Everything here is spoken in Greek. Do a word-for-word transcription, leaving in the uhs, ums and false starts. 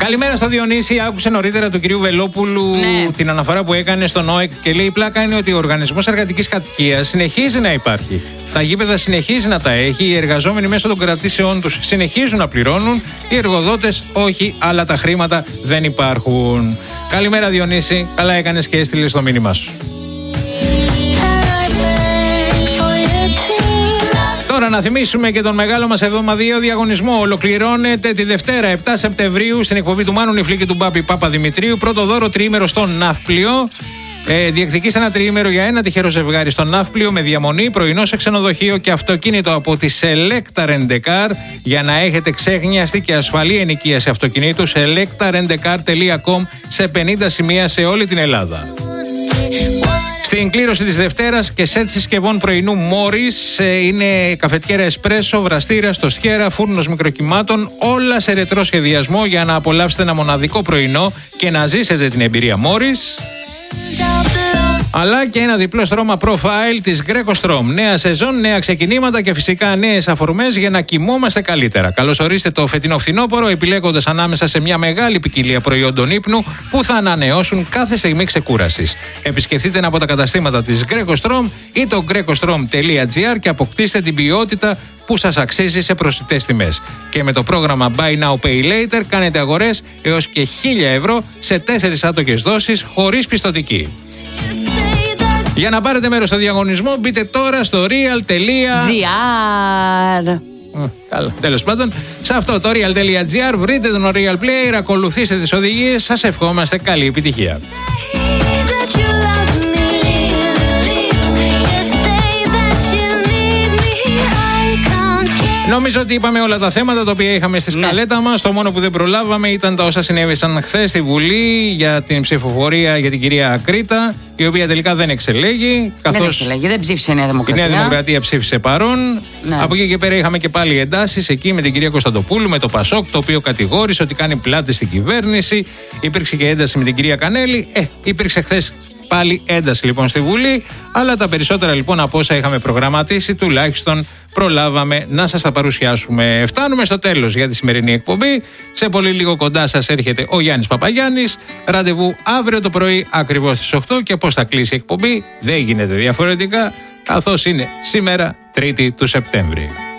Καλημέρα στο Διονύση. Άκουσε νωρίτερα του κυρίου Βελόπουλου ναι. την αναφορά που έκανε στον ΟΕΚ και λέει: η πλάκα είναι ότι ο Οργανισμός Εργατικής Κατοικίας συνεχίζει να υπάρχει. Τα γήπεδα συνεχίζει να τα έχει. Οι εργαζόμενοι μέσω των κρατήσεών τους συνεχίζουν να πληρώνουν. Οι εργοδότες όχι, αλλά τα χρήματα δεν υπάρχουν. Καλημέρα Διονύση. Καλά έκανες και έστειλες το μήνυμά σου. Τώρα να θυμίσουμε και τον μεγάλο μας εβδομαδιαίο διαγωνισμό. Ολοκληρώνεται τη Δευτέρα επτά Σεπτεμβρίου στην εκπομπή του Μάνου Νιφλή και του Μπάπη Παπαδημητρίου. Πρώτο δώρο τριήμερο στο Ναύπλιο. Ε, διεκδικήστε ένα τριήμερο για ένα τυχερό ζευγάρι στο Ναύπλιο με διαμονή, πρωινό σε ξενοδοχείο και αυτοκίνητο από τη Selecta Rent-A-Car για να έχετε ξέχνιαστη και ασφαλή ενοικίαση αυτοκινήτου. selecta rent a car τελεία com σε πενήντα σημεία σε όλη την Ελλάδα. Στην κλήρωση της Δευτέρας και σετ συσκευών πρωινού Μόρις είναι καφετιέρα εσπρέσο, βραστήρα, στοστιέρα, φούρνος μικροκυμάτων, όλα σε ρετρό σχεδιασμό για να απολαύσετε ένα μοναδικό πρωινό και να ζήσετε την εμπειρία Μόρις. Αλλά και ένα διπλό στρώμα profile της Greco-Strom. Νέα σεζόν, νέα ξεκινήματα και φυσικά νέες αφορμές για να κοιμόμαστε καλύτερα. Καλώς ορίστε το φετινό φθινόπωρο, επιλέγοντας ανάμεσα σε μια μεγάλη ποικιλία προϊόντων ύπνου που θα ανανεώσουν κάθε στιγμή ξεκούρασης. Επισκεφτείτε ένα από τα καταστήματα της Greco-Strom ή το greco-strom τελεία gr και αποκτήστε την ποιότητα που σας αξίζει σε προσιτές τιμές. Και με το πρόγραμμα Buy Now Pay Later κάνετε αγορές έως και χίλια ευρώ σε τέσσερις άτοκες δόσεις χωρίς πιστωτική. Για να πάρετε μέρος στο διαγωνισμό μπείτε τώρα στο real.gr. Καλά, τέλος πάντων, σε αυτό το real.gr βρείτε τον Real Player, ακολουθήστε τις οδηγίες, σας ευχόμαστε καλή επιτυχία. Νομίζω ότι είπαμε όλα τα θέματα τα οποία είχαμε στη σκαλέτα μας. Το μόνο που δεν προλάβαμε ήταν τα όσα συνέβησαν χθες στη Βουλή για την ψηφοφορία για την κυρία Ακρίτα, η οποία τελικά δεν εξελέγει. Καθώς δεν εξελέγει, δεν ψήφισε η Νέα Δημοκρατία. Η Νέα Δημοκρατία ψήφισε παρόν. Ναι. Από εκεί και πέρα είχαμε και πάλι εντάσεις εκεί με την κυρία Κωνσταντοπούλου, με το Πασόκ, το οποίο κατηγόρησε ότι κάνει πλάτη στην κυβέρνηση. Υπήρξε και ένταση με την κυρία Κανέλη. Ε, υπήρξε χθες πάλι ένταση λοιπόν στη Βουλή. Αλλά τα περισσότερα λοιπόν από όσα είχαμε προγραμματίσει, τουλάχιστον προλάβαμε να σας τα παρουσιάσουμε. Φτάνουμε στο τέλος για τη σημερινή εκπομπή. Σε πολύ λίγο κοντά σας έρχεται ο Γιάννης Παπαγιάννης. Ραντεβού αύριο το πρωί ακριβώς στις οκτώ και πώς θα κλείσει η εκπομπή δεν γίνεται διαφορετικά, καθώς είναι σήμερα Τρίτη του Σεπτέμβρη.